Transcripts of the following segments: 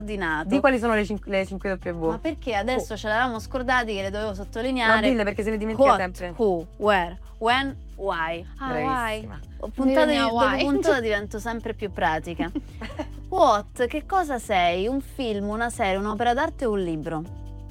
ordinato. Di quali sono le 5 W? Ma perché adesso ce l'avevamo scordati che le dovevo sottolineare. No, dille perché se ne dimentica What, sempre. who, where, when, why. Bravissima. Dopo puntata divento sempre più pratica. What, che cosa sei? Un film, una serie, un'opera d'arte o un libro?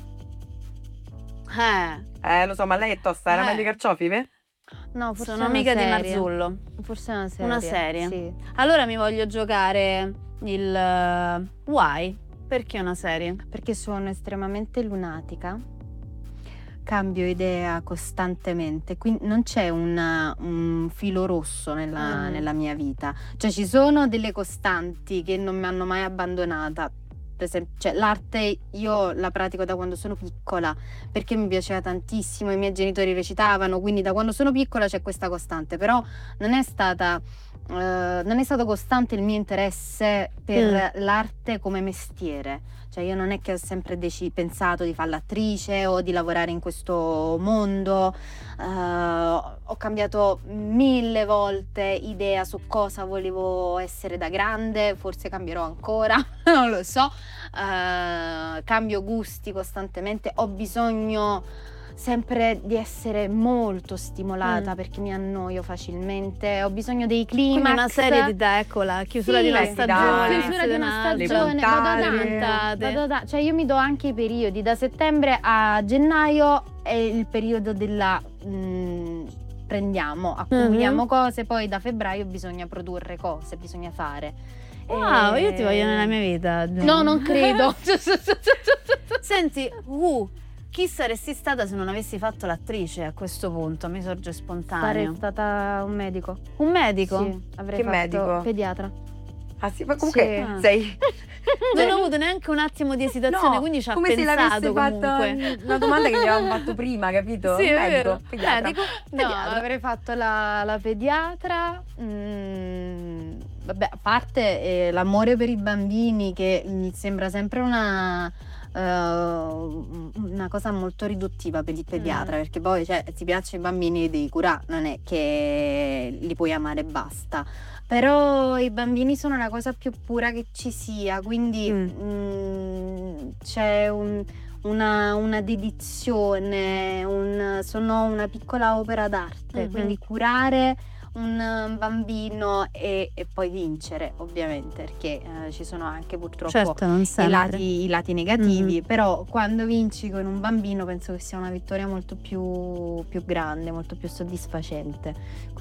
Lo so, ma lei è tosta, era meglio i carciofi, beh? No, forse sono amica di Marzullo. Forse è una serie. Una serie. Sì. Allora mi voglio giocare il why. Perché una serie? Perché sono estremamente lunatica. Cambio idea costantemente, quindi non c'è un filo rosso nella mia vita. Cioè ci sono delle costanti che non mi hanno mai abbandonata. Per esempio, cioè, l'arte io la pratico da quando sono piccola perché mi piaceva tantissimo, i miei genitori recitavano, quindi da quando sono piccola c'è questa costante, però non è stato costante il mio interesse per l'arte come mestiere. Cioè io non è che ho sempre pensato di fare l'attrice o di lavorare in questo mondo, ho cambiato 1000 volte idea su cosa volevo essere da grande, forse cambierò ancora, non lo so, cambio gusti costantemente, ho bisogno sempre di essere molto stimolata perché mi annoio facilmente, ho bisogno dei climax. Quindi una serie di te, eccola, chiusura di una stagione, chiusura di una stagione, cioè io mi do anche i periodi, da settembre a gennaio è il periodo della prendiamo, accumuliamo cose, poi da febbraio bisogna produrre cose, bisogna fare. Wow, io ti voglio nella mia vita. No, non credo. Senti, chi saresti stata se non avessi fatto l'attrice a questo punto? Mi sorge spontaneo. Sarei stata un medico. Un medico? Sì, avrei Che fatto medico? pediatra. Ah sì, ma comunque Sì. sei... Non ho avuto neanche un attimo di esitazione, quindi ci ha come pensato se l'avesse comunque. fatto una domanda che gli avevamo fatto prima, capito? Sì, è medico, vero. pediatra. Medico, No, pediatra. avrei fatto la pediatra. Vabbè, a parte l'amore per i bambini, che mi sembra sempre una cosa molto riduttiva per il pediatra, perché poi ti piacciono i bambini, li devi curare, non è che li puoi amare e basta. Però i bambini sono la cosa più pura che ci sia, quindi c'è una dedizione, sono una piccola opera d'arte, quindi curare un bambino e poi vincere, ovviamente, perché ci sono anche purtroppo Certo, non sempre. i lati negativi, però quando vinci con un bambino penso che sia una vittoria molto più grande, molto più soddisfacente,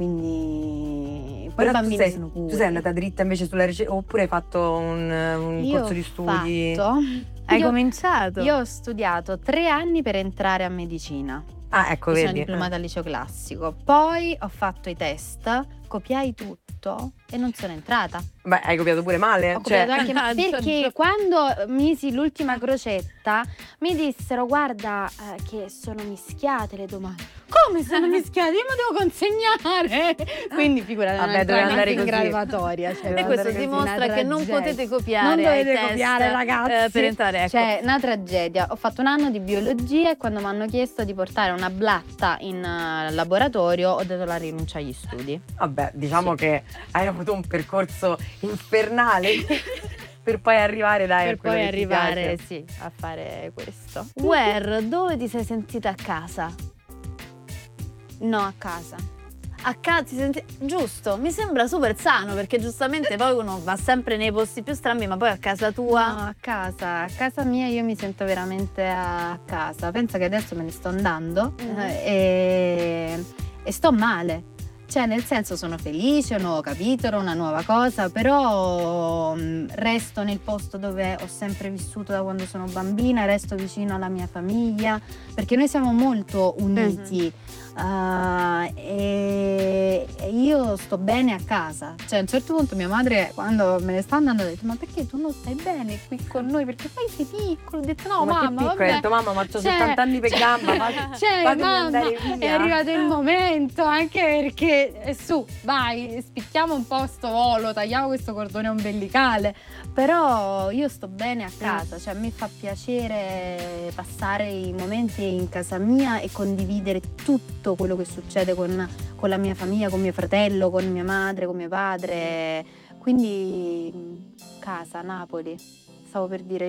quindi poi i bambini sono puri. Tu sei andata dritta invece sulla ricerca oppure hai fatto un corso di studi? Hai cominciato? Io ho studiato 3 anni per entrare a medicina. Ah, ecco, Sono vedi. diplomata al liceo classico. Poi ho fatto i test, copiai tutto e non sono entrata. Beh, hai copiato pure male. Ho copiato anche perché quando misi l'ultima crocetta mi dissero: guarda che sono mischiate le domande. Come sono mischiate? Io mi devo consegnare. Quindi figurati, vabbè, doveva andare in così. graduatoria. E questo dimostra che non potete copiare. Non dovete ai copiare, test, ragazzi. per entrare, ecco. Cioè, una tragedia. Ho fatto un anno di biologia e quando mi hanno chiesto di portare una blatta in laboratorio ho dato la rinuncia agli studi. Vabbè, diciamo che hai avuto un percorso infernale per poi arrivare a quello che ti piace. Sì, a fare questo. Where, dove ti sei sentita a casa? No, a casa. A casa ti senti giusto, mi sembra super sano, perché giustamente poi uno va sempre nei posti più strambi, ma poi a casa tua. No, a casa mia io mi sento veramente a casa. Pensa che adesso me ne sto andando e sto male. Cioè, nel senso, sono felice, un nuovo capitolo, una nuova cosa, però resto nel posto dove ho sempre vissuto da quando sono bambina, resto vicino alla mia famiglia, perché noi siamo molto uniti. E io sto bene a casa. Cioè, a un certo punto mia madre, quando me ne sta andando, ha detto: ma perché tu non stai bene qui con noi? Perché poi sei piccolo. Ho detto: no, ma mamma, che piccolo, ho detto: mamma, ma c'ho 70 anni per gamba, fatemi mamma, andare via. è arrivato il momento, anche perché su, vai, spicchiamo un po' sto volo, tagliamo questo cordone ombelicale. Però io sto bene a casa, cioè a me fa piacere passare i momenti in casa mia e condividere tutto quello che succede con la mia famiglia, con mio fratello, con mia madre, con mio padre. Quindi casa, Napoli. stavo per dire